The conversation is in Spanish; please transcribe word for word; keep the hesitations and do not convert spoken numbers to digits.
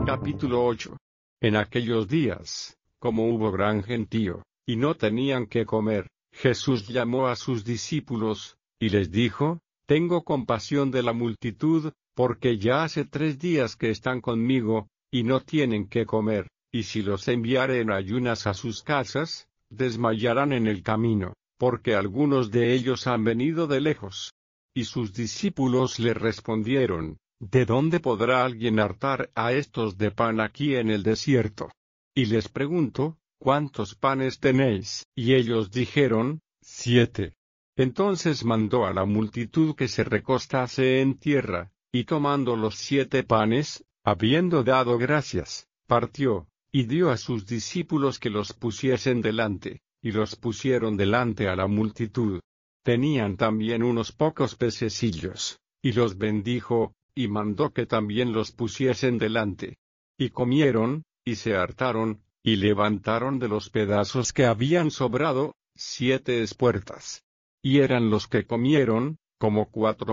Capítulo ocho. En aquellos días, como hubo gran gentío, y no tenían qué comer, Jesús llamó a sus discípulos, y les dijo: Tengo compasión de la multitud, porque ya hace tres días que están conmigo, y no tienen qué comer, y si los enviare en ayunas a sus casas, desmayarán en el camino, porque algunos de ellos han venido de lejos. Y sus discípulos le respondieron: ¿De dónde podrá alguien hartar a estos de pan aquí en el desierto? Y les preguntó: ¿Cuántos panes tenéis? Y ellos dijeron: Siete. Entonces mandó a la multitud que se recostase en tierra, y tomando los siete panes, habiendo dado gracias, partió, y dio a sus discípulos que los pusiesen delante, y los pusieron delante a la multitud. Tenían también unos pocos pececillos, y los bendijo, y mandó que también los pusiesen delante. Y comieron, y se hartaron, y levantaron de los pedazos que habían sobrado, siete espuertas. Y eran los que comieron, como cuatro